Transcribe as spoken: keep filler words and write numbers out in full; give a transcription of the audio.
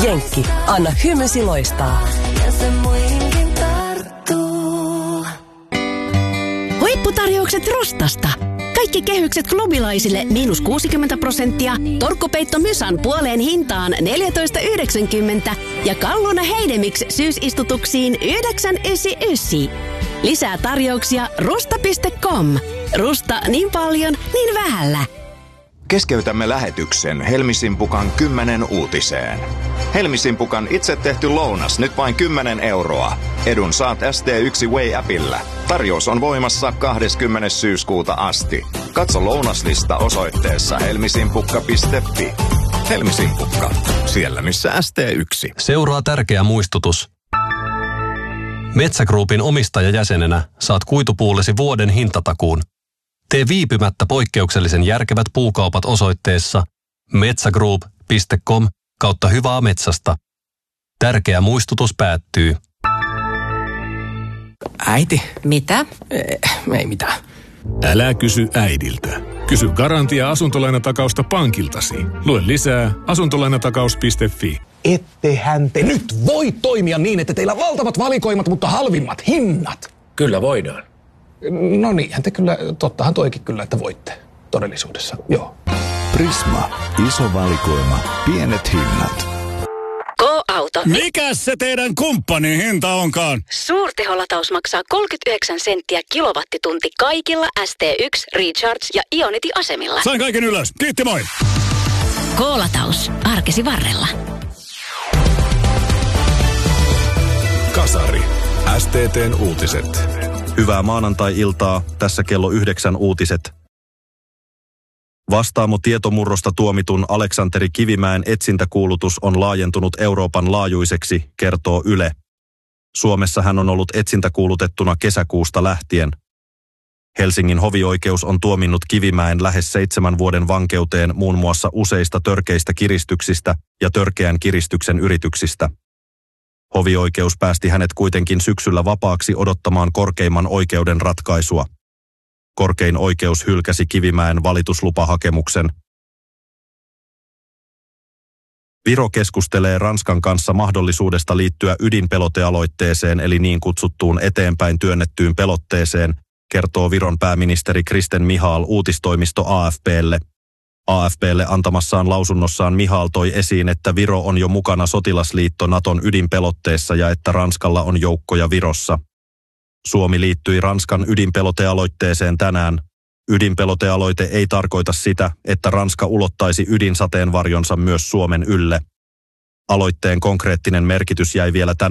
Jenkki, anna hymysi loistaa. Ja se muihinkin tarttuu. Huipputarjoukset Rostasta. Kaikki kehykset klubilaisille miinus kuusikymmentä prosenttia, torkkupeitto Mysan puoleen hintaan neljätoista yhdeksänkymmentä ja Kalluna Heidemix syysistutuksiin yhdeksän yhdeksänkymmentäyhdeksän. Lisää tarjouksia rusta piste com. Rusta niin paljon, niin vähällä. Keskeytämme lähetyksen Helmisimpukan kymmenen uutiseen. Helmisimpukan itse tehty lounas nyt vain kymmenen euroa. Edun saat S T yksi Way-appillä. Tarjous on voimassa kahdeskymmenes syyskuuta asti. Katso lounaslista osoitteessa helmisimpukka piste fi. Helmisimpukka, siellä missä S T yksi. Seuraa tärkeä muistutus. Metsä Groupin omistajajäsenenä saat kuitupuullesi vuoden hintatakuun. Tee viipymättä poikkeuksellisen järkevät puukaupat osoitteessa metsagroup piste com kautta hyvää metsästä. Tärkeä muistutus päättyy. Äiti. Mitä? Eh, ei mitään. Älä kysy äidiltä. Kysy Garantia asuntolainatakausta pankiltasi. Lue lisää asuntolainatakaus piste fi. Ettehän te nyt voi toimia niin, että teillä on valtavat valikoimat, mutta halvimmat hinnat. Kyllä voidaan. No niinhän te kyllä, tottahan toikin kyllä, että voitte todellisuudessa, joo. Prisma, iso valikoima, pienet hinnat. Go-auto. Mikäs se teidän kumppanin hinta onkaan? Suurteholataus maksaa kolmekymmentäyhdeksän senttiä kilowattitunti kaikilla S T yksi, Recharge ja Ionity-asemilla. Sain kaiken ylös. Kiitti, moi! Go-lataus. Arkesi varrella. Kasari. S T T:n uutiset. Hyvää maanantai-iltaa, tässä kello yhdeksän uutiset. Vastaamo tietomurrosta tuomitun Aleksanteri Kivimäen etsintäkuulutus on laajentunut Euroopan laajuiseksi, kertoo Yle. Suomessa hän on ollut etsintäkuulutettuna kesäkuusta lähtien. Helsingin hovioikeus on tuominnut Kivimäen lähes seitsemän vuoden vankeuteen muun muassa useista törkeistä kiristyksistä ja törkeän kiristyksen yrityksistä. Hovioikeus päästi hänet kuitenkin syksyllä vapaaksi odottamaan korkeimman oikeuden ratkaisua. Korkein oikeus hylkäsi Kivimäen valituslupahakemuksen. Viro keskustelee Ranskan kanssa mahdollisuudesta liittyä ydinpelotealoitteeseen eli niin kutsuttuun eteenpäin työnnettyyn pelotteeseen, kertoo Viron pääministeri Kristen Michal uutistoimisto A F P:lle. A F P:lle antamassaan lausunnossaan Michal toi esiin, että Viro on jo mukana sotilasliitto Naton ydinpelotteessa ja että Ranskalla on joukkoja Virossa. Suomi liittyi Ranskan ydinpelotealoitteeseen tänään. Ydinpelotealoite ei tarkoita sitä, että Ranska ulottaisi ydinsateenvarjonsa myös Suomen ylle. Aloitteen konkreettinen merkitys jäi vielä tänään